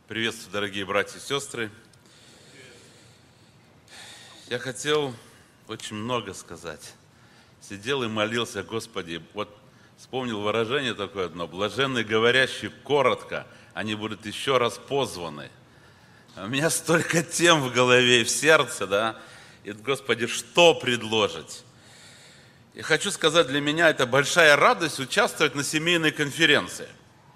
Приветствую, дорогие братья и сестры. Я хотел очень много сказать. Сидел и молился: Господи, вот вспомнил выражение такое одно: блаженные говорящие коротко, они будут еще раз позваны. А у меня столько тем в голове и в сердце, да? И, Господи, что предложить? И хочу сказать, для меня это большая радость участвовать на семейной конференции.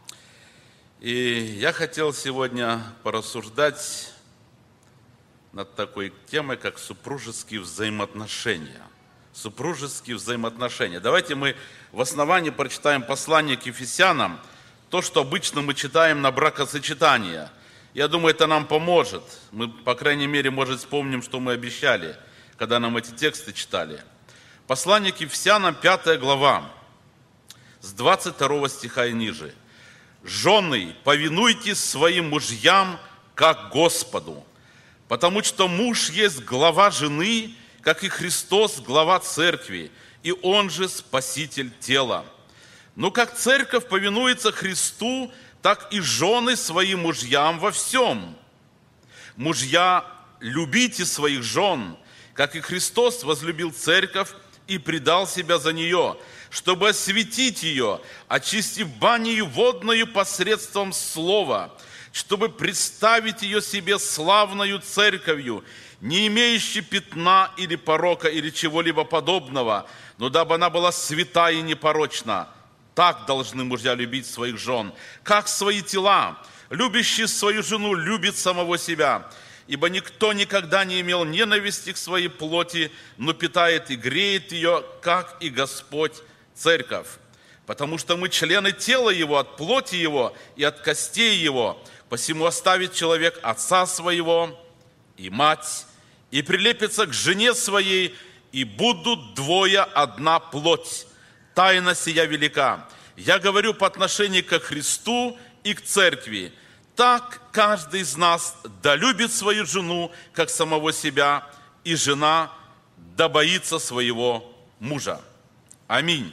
И я хотел сегодня порассуждать над такой темой, как супружеские взаимоотношения. Супружеские взаимоотношения. Давайте мы в основании прочитаем послание к Ефесянам, то, что обычно мы читаем на бракосочетание. Я думаю, это нам поможет. Мы, по крайней мере, может, вспомним, что мы обещали, когда нам эти тексты читали. Послание к Ефесянам, 5 глава, с 22 стиха и ниже. «Жены, повинуйтесь своим мужьям, как Господу, потому что муж есть глава жены, как и Христос глава церкви, и Он же спаситель тела. Но как церковь повинуется Христу, так и жены своим мужьям во всем. Мужья, любите своих жен, как и Христос возлюбил церковь и предал себя за нее, чтобы осветить ее, очистив банию водною посредством слова, чтобы представить ее себе славною церковью, не имеющей пятна или порока или чего-либо подобного, но дабы она была свята и непорочна. Так должны мужья любить своих жен, как свои тела. Любящий свою жену любит самого себя, ибо никто никогда не имел ненависти к своей плоти, но питает и греет ее, как и Господь церковь. Потому что мы члены тела Его, от плоти Его и от костей Его. Посему оставит человек отца своего и мать, и прилепится к жене своей, и будут двое одна плоть. Тайна сия велика. Я говорю по отношению ко Христу и к церкви. Так каждый из нас да любит свою жену, как самого себя, и жена да боится своего мужа. Аминь.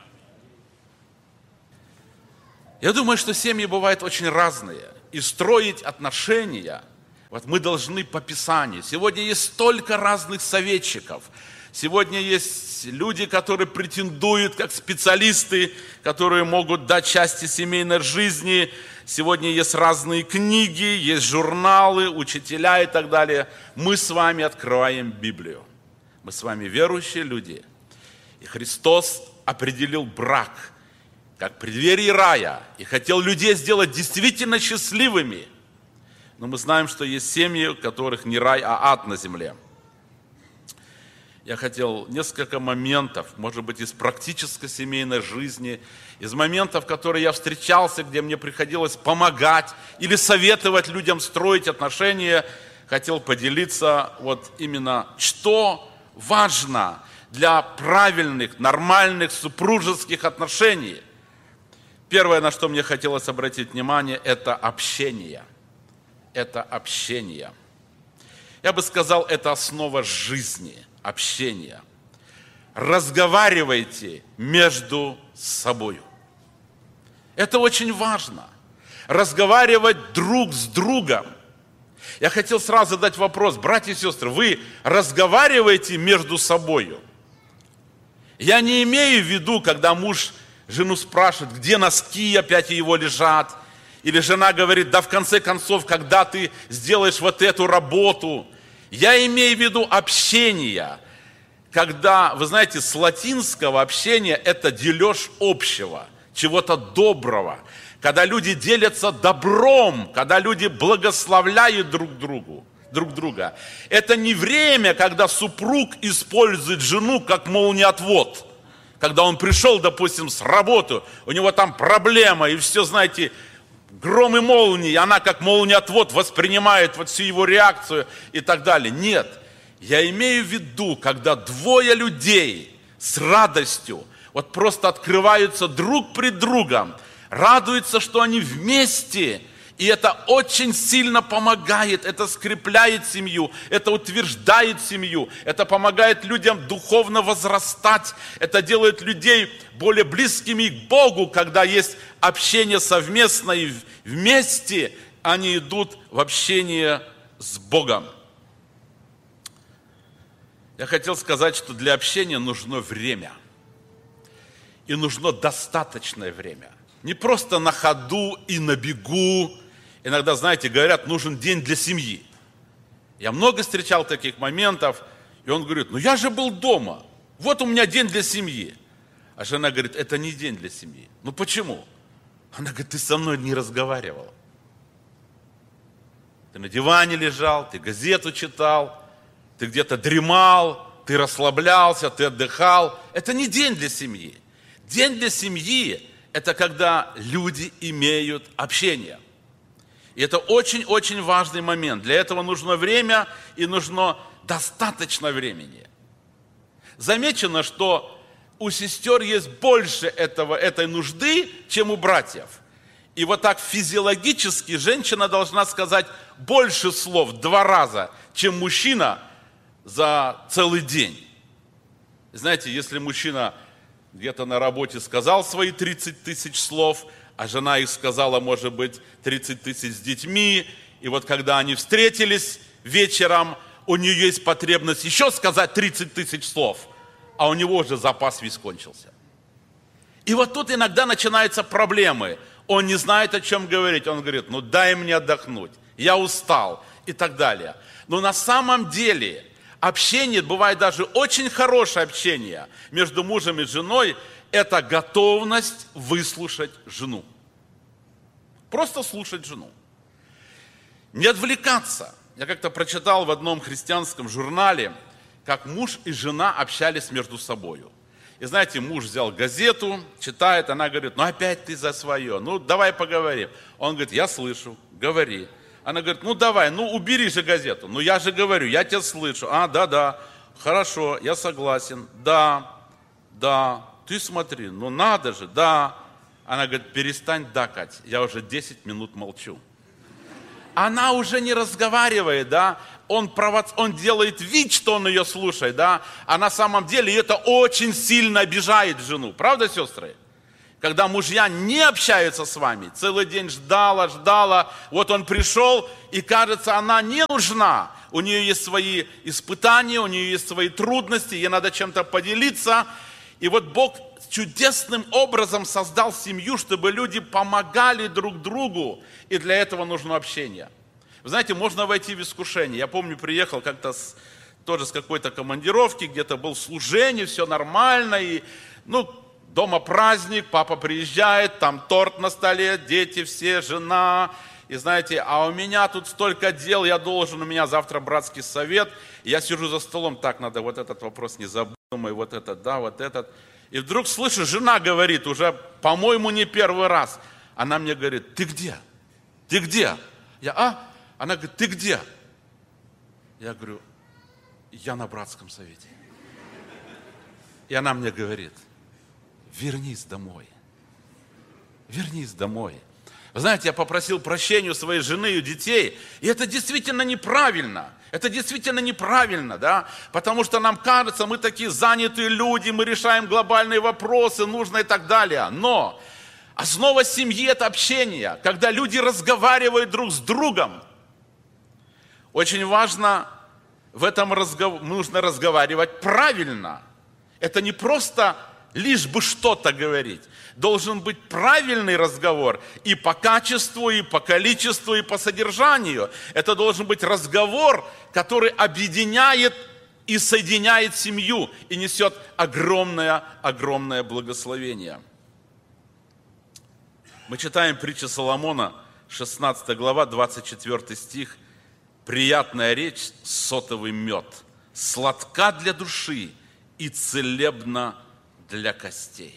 Я думаю, что семьи бывают очень разные. И строить отношения, вот мы должны по Писанию. Сегодня есть столько разных советчиков. Сегодня есть люди, которые претендуют как специалисты, которые могут дать части семейной жизни. Сегодня есть разные книги, есть журналы, учителя и так далее. Мы с вами открываем Библию. Мы с вами верующие люди. И Христос определил брак как преддверие рая и хотел людей сделать действительно счастливыми. Но мы знаем, что есть семьи, у которых не рай, а ад на земле. Я хотел несколько моментов, может быть, из практической семейной жизни, из моментов, которые я встречался, где мне приходилось помогать или советовать людям строить отношения, хотел поделиться вот именно, что важно для правильных, нормальных супружеских отношений. Первое, на что мне хотелось обратить внимание, это общение. Это общение. Я бы сказал, это основа жизни. Общение. Разговаривайте между собой. Это очень важно. Разговаривать друг с другом. Я хотел сразу задать вопрос, братья и сестры, вы разговариваете между собой? Я не имею в виду, когда муж жену спрашивает, где носки опять его лежат, или жена говорит, да в конце концов, когда ты сделаешь вот эту работу. Я имею в виду общение, когда, вы знаете, с латинского общения это дележ общего, чего-то доброго, когда люди делятся добром, когда люди благословляют друг друга. Это не время, когда супруг использует жену как молниеотвод, когда он пришел, допустим, с работы, у него там проблема, и все, знаете, гром и молнии, она как молниеотвод воспринимает вот всю его реакцию и так далее. Нет, я имею в виду, когда двое людей с радостью вот просто открываются друг пред другом, радуются, что они вместе, и это очень сильно помогает, это скрепляет семью, это утверждает семью, это помогает людям духовно возрастать, это делает людей более близкими к Богу, когда есть общение совместно и вместе, они идут в общение с Богом. Я хотел сказать, что для общения нужно время. И нужно достаточное время. Не просто на ходу и на бегу. Иногда, знаете, говорят, нужен день для семьи. Я много встречал таких моментов, и он говорит, я же был дома, вот у меня день для семьи. А жена говорит, это не день для семьи. Почему? Она говорит, ты со мной не разговаривал. Ты на диване лежал, ты газету читал, ты где-то дремал, ты расслаблялся, ты отдыхал. Это не день для семьи. День для семьи – это когда люди имеют общение. И это очень-очень важный момент. Для этого нужно время и нужно достаточно времени. Замечено, что у сестер есть больше этой нужды, чем у братьев. И вот так физиологически женщина должна сказать больше слов 2 раза, чем мужчина за целый день. Знаете, если мужчина где-то на работе сказал свои 30 тысяч слов, а жена их сказала, может быть, 30 тысяч с детьми, и вот когда они встретились вечером, у нее есть потребность еще сказать 30 тысяч слов, а у него уже запас весь кончился. И вот тут иногда начинаются проблемы. Он не знает, о чем говорить. Он говорит, дай мне отдохнуть, я устал и так далее. Но на самом деле общение, бывает даже очень хорошее общение между мужем и женой, это готовность выслушать жену. Просто слушать жену. Не отвлекаться. Я как-то прочитал в одном христианском журнале, как муж и жена общались между собой. И знаете, муж взял газету, читает, она говорит, опять ты за свое, давай поговорим. Он говорит, я слышу, говори. Она говорит, давай, убери же газету. Я же говорю, я тебя слышу. Да, хорошо, я согласен, да, ты смотри, надо же, да. Она говорит, перестань, Кать, я уже 10 минут молчу. Она уже не разговаривает, он делает вид, что он ее слушает, а на самом деле это очень сильно обижает жену. Правда, сестры? Когда мужья не общаются с вами, целый день ждала, вот он пришел, и кажется, она не нужна. У нее есть свои испытания, у нее есть свои трудности, ей надо чем-то поделиться. И вот Бог чудесным образом создал семью, чтобы люди помогали друг другу, и для этого нужно общение. Вы знаете, можно войти в искушение. Я помню, приехал как-то тоже с какой-то командировки, где-то был служение, все нормально, и, дома праздник, папа приезжает, там торт на столе, дети все, жена, и знаете, а у меня тут столько дел, у меня завтра братский совет, я сижу за столом, так, надо вот этот вопрос не забыть, думаю, вот этот. И вдруг слышу, жена говорит, уже, по-моему, не первый раз, она мне говорит, ты где? Ты где? Она говорит, ты где? Я говорю, я на братском совете. И она мне говорит, вернись домой. Вернись домой. Вы знаете, я попросил прощения у своей жены и у детей, и это действительно неправильно. Это действительно неправильно, потому что нам кажется, мы такие занятые люди, мы решаем глобальные вопросы, нужно и так далее. Но основа семьи – это общение, когда люди разговаривают друг с другом. Очень важно, нужно разговаривать правильно. Это не просто лишь бы что-то говорить. Должен быть правильный разговор и по качеству, и по количеству, и по содержанию. Это должен быть разговор, который объединяет и соединяет семью и несет огромное благословение. Мы читаем притчу Соломона, 16 глава, 24 стих. «Приятная речь, сотовый мед, сладка для души и целебна для костей».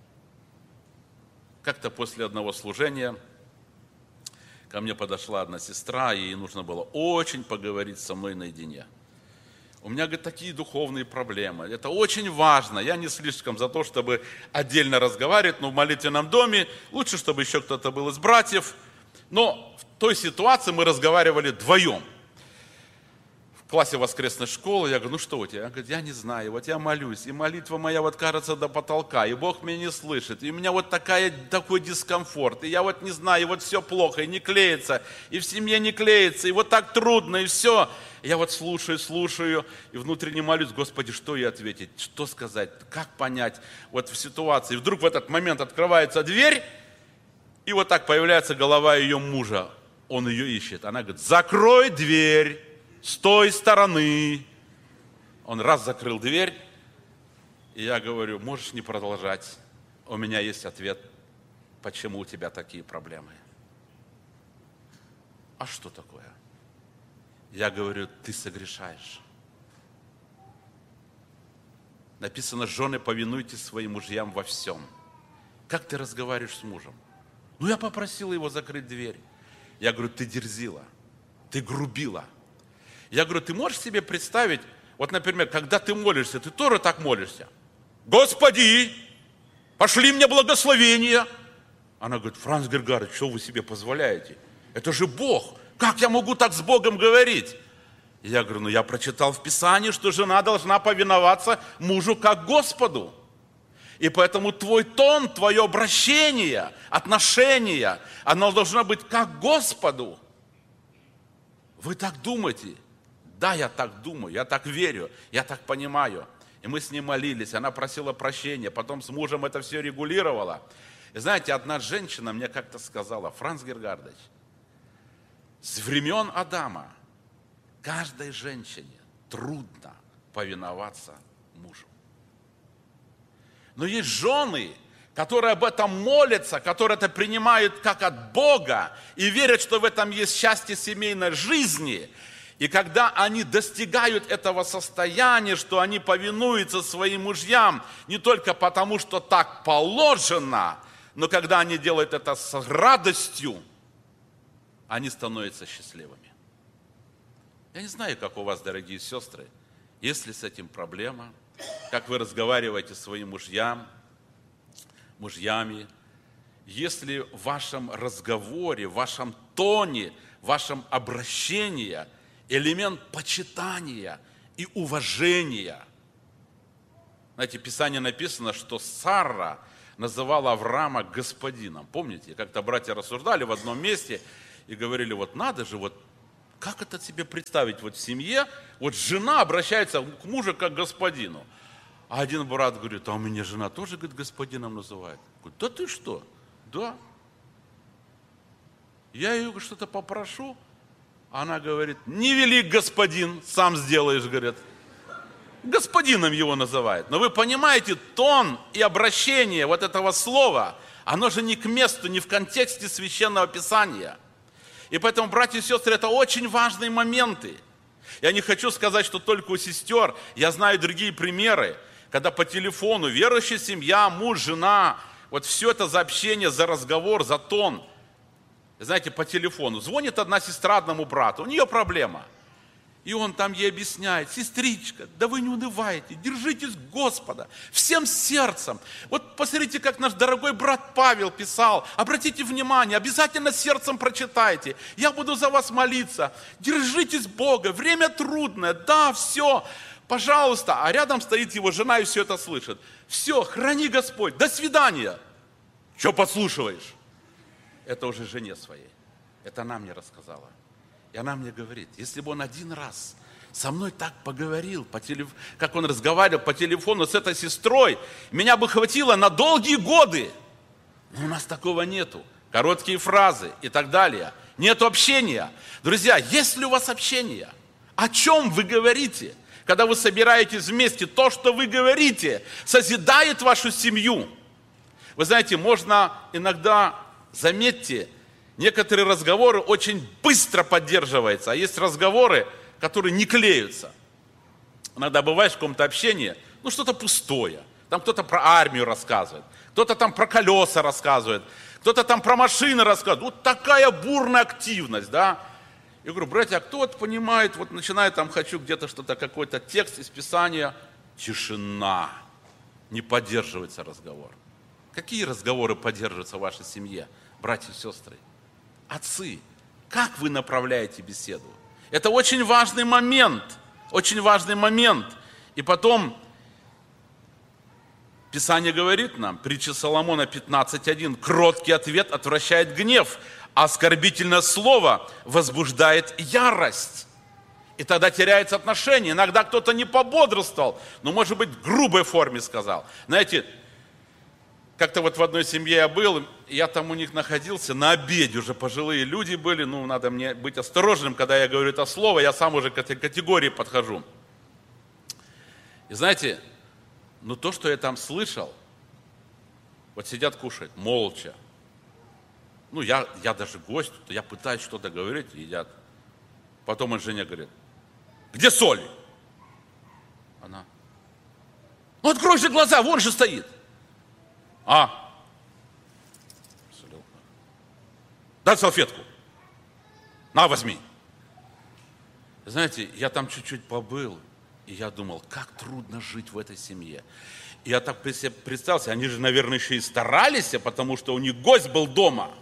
Как-то после одного служения ко мне подошла одна сестра, и ей нужно было очень поговорить со мной наедине. У меня, говорит, такие духовные проблемы. Это очень важно. Я не слишком за то, чтобы отдельно разговаривать, но в молитвенном доме лучше, чтобы еще кто-то был из братьев. Но в той ситуации мы разговаривали вдвоем. классе воскресной школы, я говорю, ну что у тебя? Он говорит, я не знаю, вот я молюсь, и молитва моя вот кажется до потолка, и Бог меня не слышит, и у меня вот такой дискомфорт, и я вот не знаю, и вот все плохо, и не клеится, и в семье не клеится, и вот так трудно, и все. И я вот слушаю, и внутренне молюсь, Господи, что ей ответить, что сказать, как понять вот в ситуации. И вдруг в этот момент открывается дверь, и вот так появляется голова ее мужа, он ее ищет. Она говорит, закрой дверь. С той стороны. Он раз закрыл дверь, и я говорю, можешь не продолжать. У меня есть ответ, почему у тебя такие проблемы. А что такое? Я говорю, ты согрешаешь. Написано, жены, повинуйтесь своим мужьям во всем. Как ты разговариваешь с мужем? Ну, я попросила его закрыть дверь. Я говорю, ты дерзила, ты грубила. Я говорю, ты можешь себе представить, вот, например, когда ты молишься, ты тоже так молишься. Господи, пошли мне благословение. Она говорит, Франц Гергарович, что вы себе позволяете? Это же Бог. Как я могу так с Богом говорить? Я говорю, ну я прочитал в Писании, что жена должна повиноваться мужу как Господу. И поэтому твой тон, твое обращение, отношение, оно должно быть как Господу. Вы так думаете? Да, я так думаю, я так верю, я так понимаю. И мы с ней молились, она просила прощения, потом с мужем это все регулировала. И знаете, одна женщина мне как-то сказала, Франц Гергардович, с времен Адама каждой женщине трудно повиноваться мужу. Но есть жены, которые об этом молятся, которые это принимают как от Бога и верят, что в этом есть счастье семейной жизни. И когда они достигают этого состояния, что они повинуются своим мужьям, не только потому, что так положено, но когда они делают это с радостью, они становятся счастливыми. Я не знаю, как у вас, дорогие сестры, есть ли с этим проблема, как вы разговариваете с своим мужьями, если в вашем разговоре, в вашем тоне, в вашем обращении элемент почитания и уважения. Знаете, в Писании написано, что Сара называла Авраама господином. Помните, как-то братья рассуждали в одном месте и говорили, вот надо же, вот как это себе представить вот в семье, вот жена обращается к мужу как к господину. А один брат говорит, а у меня жена тоже, говорит, господином называет. Говорит, да ты что? Да. Я ее что-то попрошу, она говорит, не велик господин, сам сделаешь, говорит. Господином его называют. Но вы понимаете, тон и обращение вот этого слова, оно же не к месту, не в контексте Священного Писания. И поэтому, братья и сестры, это очень важные моменты. Я не хочу сказать, что только у сестер, я знаю другие примеры, когда по телефону верующая семья, муж, жена, вот все это за общение, за разговор, за тон. Знаете, по телефону звонит одна сестра одному брату, у нее проблема. И он там ей объясняет, сестричка, да вы не унывайте, держитесь Господа всем сердцем. Вот посмотрите, как наш дорогой брат Павел писал, обратите внимание, обязательно сердцем прочитайте, я буду за вас молиться, держитесь Бога, время трудное, да, все, пожалуйста. А рядом стоит его жена и все это слышит. Все, храни Господь, до свидания. Что подслушиваешь? Это уже жене своей. Это она мне рассказала. И она мне говорит, если бы он один раз со мной так поговорил, как он разговаривал по телефону с этой сестрой, меня бы хватило на долгие годы. Но у нас такого нету. Короткие фразы и так далее. Нету общения. Друзья, есть ли у вас общение? О чем вы говорите? Когда вы собираетесь вместе, то, что вы говорите, созидает вашу семью. Вы знаете, можно иногда, заметьте, некоторые разговоры очень быстро поддерживаются, а есть разговоры, которые не клеются. Иногда бываешь в каком-то общении, что-то пустое. Там кто-то про армию рассказывает, кто-то там про колеса рассказывает, кто-то там про машины рассказывает. Вот такая бурная активность, да. Я говорю, братья, а кто вот понимает, вот начинает там, хочу где-то что-то, какой-то текст из Писания, тишина, не поддерживается разговор. Какие разговоры поддерживаются в вашей семье, братья и сестры? Отцы, как вы направляете беседу? Это очень важный момент. Очень важный момент. И потом Писание говорит нам, притча Соломона 15:1, кроткий ответ отвращает гнев, а оскорбительное слово возбуждает ярость. И тогда теряется отношение. Иногда кто-то не пободрствовал, но, может быть, в грубой форме сказал. Знаете, как-то вот в одной семье я был, я там у них находился, на обеде уже пожилые люди были, надо мне быть осторожным, когда я говорю это слово, я сам уже к этой категории подхожу. И знаете, то, что я там слышал, вот сидят кушают, молча. Я даже гость, я пытаюсь что-то говорить, едят. Потом он жене говорит, где соль? Она, открой же глаза, вон же стоит. Дай салфетку. На, возьми. Знаете, я там чуть-чуть побыл, и я думал, как трудно жить в этой семье. И я так себе представил, они же, наверное, еще и старались, потому что у них гость был дома.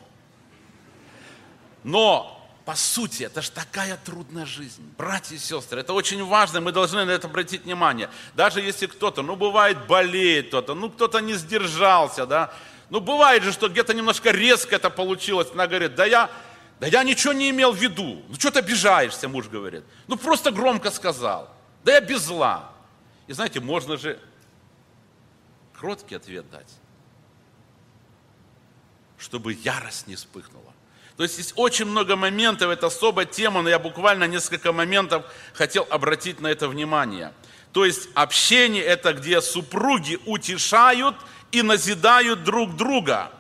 Но, по сути, это же такая трудная жизнь. Братья и сестры, это очень важно, мы должны на это обратить внимание. Даже если кто-то, бывает, болеет кто-то, кто-то не сдержался, да. Бывает же, что где-то немножко резко это получилось. Она говорит, да я ничего не имел в виду. Что ты обижаешься, муж говорит. Просто громко сказал. Да я без зла. И знаете, можно же кроткий ответ дать, чтобы ярость не вспыхнула. То есть есть очень много моментов, это особая тема, но я буквально несколько моментов хотел обратить на это внимание. То есть общение – это где супруги утешают и назидают друг друга.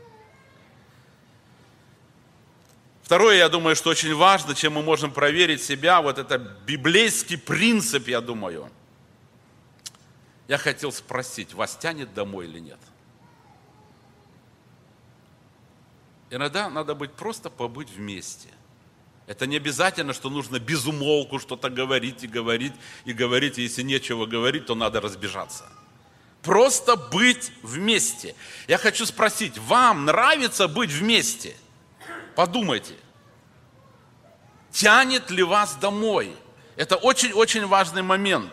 Второе, я думаю, что очень важно, чем мы можем проверить себя, вот это библейский принцип, я думаю. Я хотел спросить, вас тянет домой или нет? Иногда надо просто побыть вместе. Это не обязательно, что нужно без умолку что-то говорить и говорить и говорить. И если нечего говорить, то надо разбежаться. Просто быть вместе. Я хочу спросить, вам нравится быть вместе? Подумайте. Тянет ли вас домой? Это очень-очень важный момент.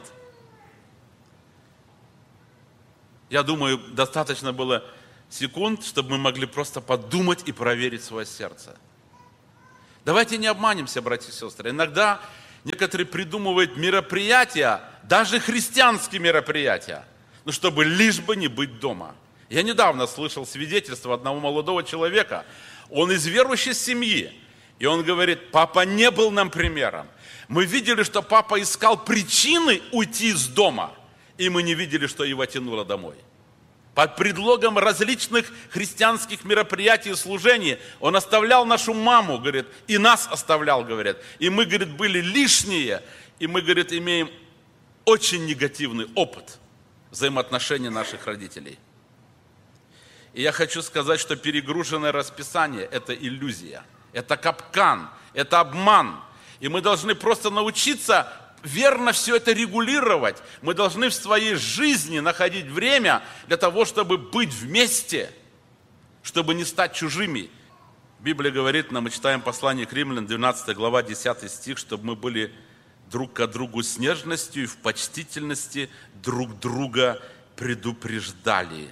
Я думаю, достаточно было секунд, чтобы мы могли просто подумать и проверить свое сердце. Давайте не обманемся, братья и сестры. Иногда некоторые придумывают мероприятия, даже христианские мероприятия, чтобы лишь бы не быть дома. Я недавно слышал свидетельство одного молодого человека. Он из верующей семьи. И он говорит, папа не был нам примером. Мы видели, что папа искал причины уйти из дома, и мы не видели, что его тянуло домой. Под предлогом различных христианских мероприятий и служений он оставлял нашу маму, говорит, и нас оставлял, говорит. И мы, говорит, были лишние, и мы, говорит, имеем очень негативный опыт взаимоотношений наших родителей. И я хочу сказать, что перегруженное расписание – это иллюзия, это капкан, это обман. И мы должны просто научиться верно все это регулировать. Мы должны в своей жизни находить время для того, чтобы быть вместе, чтобы не стать чужими. Библия говорит нам, мы читаем послание к Римлянам, 12 глава, 10 стих, чтобы мы были друг к другу с нежностью и в почтительности друг друга предупреждали.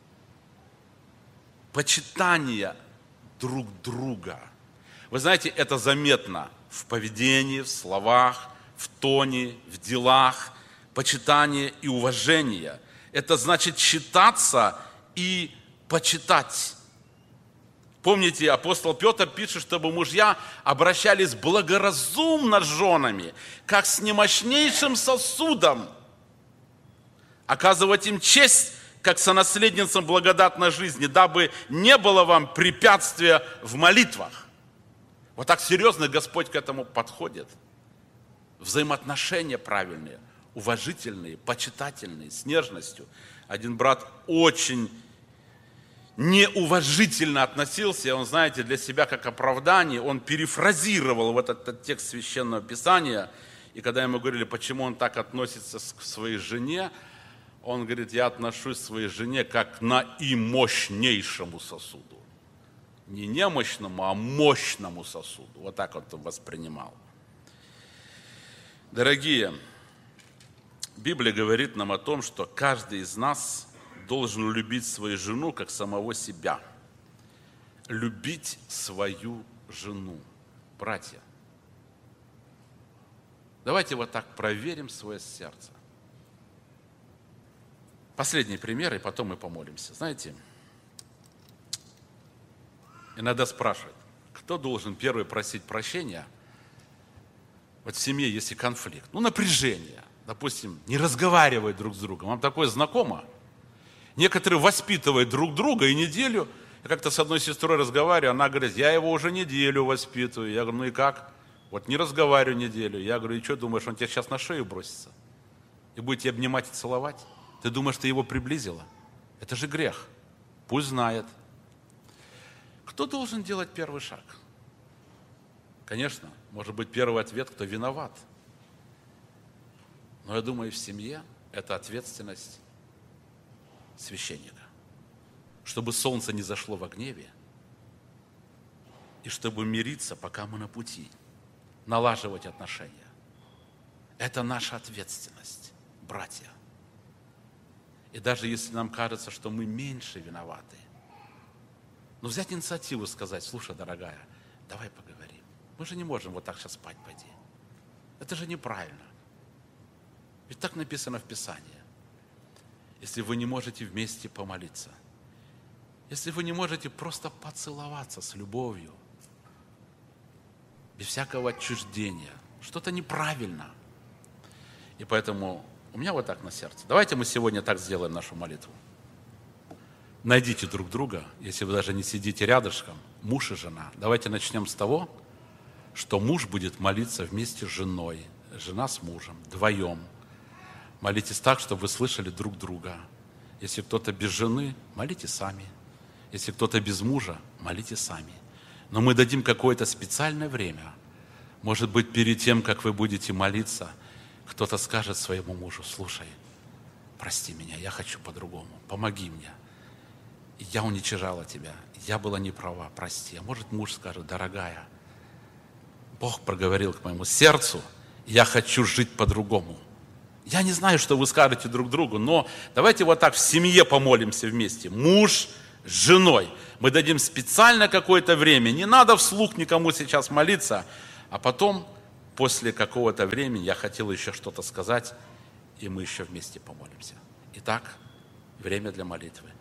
Почитание друг друга. Вы знаете, это заметно в поведении, в словах, в тоне, в делах, почитание и уважение. Это значит считаться и почитать. Помните, апостол Петр пишет, чтобы мужья обращались благоразумно с женами, как с немощнейшим сосудом, оказывать им честь, как сонаследницам благодатной жизни, дабы не было вам препятствия в молитвах. Вот так серьезно Господь к этому подходит. Взаимоотношения правильные, уважительные, почитательные, с нежностью. Один брат очень неуважительно относился, он, знаете, для себя как оправдание, он перефразировал вот этот текст Священного Писания, и когда ему говорили, почему он так относится к своей жене, он говорит, я отношусь к своей жене как к наимощнейшему сосуду. Не немощному, а мощному сосуду. Вот так он это воспринимал. Дорогие, Библия говорит нам о том, что каждый из нас должен любить свою жену как самого себя. Любить свою жену. Братья, давайте вот так проверим свое сердце. Последний пример, и потом мы помолимся. Знаете, иногда спрашивают, кто должен первый просить прощения? Вот в семье, если конфликт, напряжение, допустим, не разговаривают друг с другом. Вам такое знакомо? Некоторые воспитывают друг друга и неделю. Я как-то с одной сестрой разговариваю, она говорит, я его уже неделю воспитываю. Я говорю, ну и как? Вот не разговариваю неделю. Я говорю, и что думаешь, он тебе сейчас на шею бросится? И будет тебя обнимать и целовать? Ты думаешь, ты его приблизила? Это же грех. Пусть знает. Кто должен делать первый шаг? Конечно, может быть, первый ответ, кто виноват. Но я думаю, в семье это ответственность священника. Чтобы солнце не зашло во гневе, и чтобы мириться, пока мы на пути, налаживать отношения. Это наша ответственность, братья. И даже если нам кажется, что мы меньше виноваты, но взять инициативу и сказать, слушай, дорогая, давай поговорим. Мы же не можем вот так сейчас спать пойти. Это же неправильно. Ведь так написано в Писании. Если вы не можете вместе помолиться, если вы не можете просто поцеловаться с любовью, без всякого отчуждения, что-то неправильно. И поэтому у меня вот так на сердце. Давайте мы сегодня так сделаем нашу молитву. Найдите друг друга, если вы даже не сидите рядышком, муж и жена. Давайте начнем с того, что муж будет молиться вместе с женой, жена с мужем, вдвоем. Молитесь так, чтобы вы слышали друг друга. Если кто-то без жены, молите сами. Если кто-то без мужа, молите сами. Но мы дадим какое-то специальное время. Может быть, перед тем, как вы будете молиться, кто-то скажет своему мужу, слушай, прости меня, я хочу по-другому, помоги мне. Я уничижала тебя, я была не права, прости. А может, муж скажет, дорогая, Бог проговорил к моему сердцу, я хочу жить по-другому. Я не знаю, что вы скажете друг другу, но давайте вот так в семье помолимся вместе. Муж с женой. Мы дадим специально какое-то время. Не надо вслух никому сейчас молиться, а потом, после какого-то времени, я хотел еще что-то сказать, и мы еще вместе помолимся. Итак, время для молитвы.